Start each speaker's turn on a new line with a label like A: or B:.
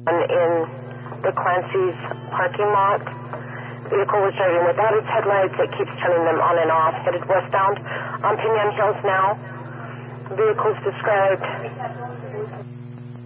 A: in the Clancy's parking lot. Vehicle was driving without its headlights. It keeps turning them on and off. Headed westbound on Pinyon Hills now. Vehicles described